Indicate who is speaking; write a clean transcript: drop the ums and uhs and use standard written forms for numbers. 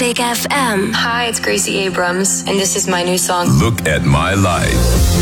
Speaker 1: Classic FM.
Speaker 2: Hi, it's Gracie Abrams, and this is my new song,
Speaker 3: Look at My Life.